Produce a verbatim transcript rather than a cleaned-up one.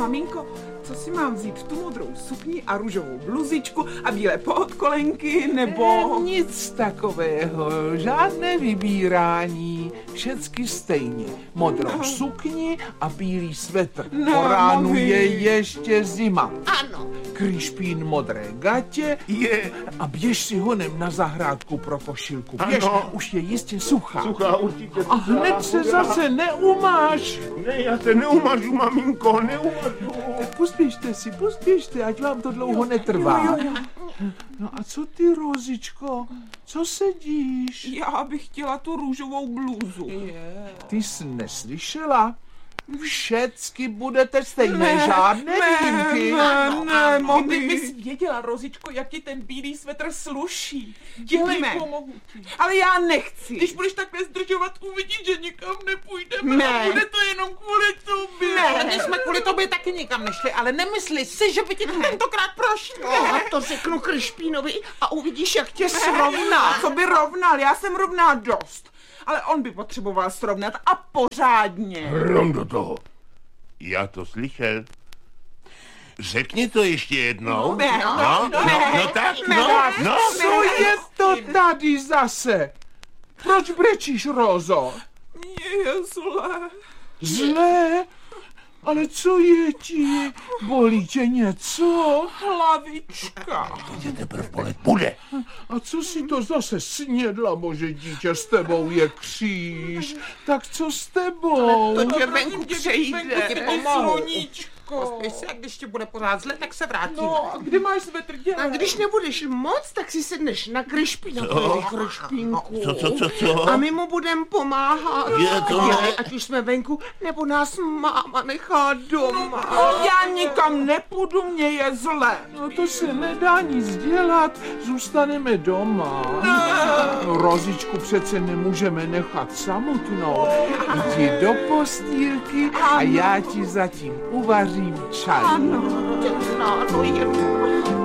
Maminko, co si mám vzít? Tu modrou sukni a růžovou bluzičku a bílé podkolenky, nebo... E, nic takového, žádné vybírání, všecky stejně. Modrou sukni a bílý svetr. No, Po ránu mami. je ještě zima. Ano. Kryšpín modré gatě Je. a běž si honem na zahrádku pro košilku. Běž, Ano. už je jistě suchá. Suchá určitě. A hned se zase neumáš. Ne, já se neumažu, maminko, neumažu. Pospěšte si, pospěšte, ať vám to dlouho netrvá. No a co ty, Rozičko? Co sedíš? Já bych chtěla tu růžovou blůzu. Ty jsi neslyšela? Všecky budete stejné, Ne, žádné výjimky. Ne, ne, mami. Kdybys věděla, Rozičko, jak ti ten bílý svetr sluší. Dělejme. pomohu ti. Ale já nechci. Když budeš takhle zdržovat, uvidíš, že nikam nepůjdeme Ne. a bude to jenom kvůli tobě. Ne. Ale my jsme kvůli tobě taky nikam nešli, ale nemysli si, že by ti tentokrát prošlo. A to řeknu Kryšpínovi a uvidíš, jak tě srovná. Co by rovnal? Já jsem rovná dost. Ale on by potřeboval srovnat a pořádně. Hrom do toho. Já to slyšel. Řekni to ještě jednou. Ne, no, no, no, ne, no tak, ne, no, no. Co je to tady zase? Proč brečíš, Rozo? Mně je zlé. Zlé? Ale co je ti? Bolí tě něco? Hlavička. Tě teprv bolet bude. A co si to zase snědla, bože dítě, s tebou je kříž. Tak co s tebou? To tě venku přejde. Ti pomohu. Pospěš se a když ti bude pořád zle, tak se vrátíme. No, a kdy máš svetr dělat? A když nebudeš moc, tak si sedneš na Kryšpínovi, Kryšpínku. Co, co, co, co? A my mu budem pomáhat. Je to A ne. dělej, ať už jsme venku, nebo nás máma nechá doma. Já nikam nepůjdu, mě je zlé. No to se nedá nic dělat, zůstaneme doma. No, Rozičku přece nemůžeme nechat samotnou. Jdi do postýlky a já ti zatím uvařím čaj. Těsná to je.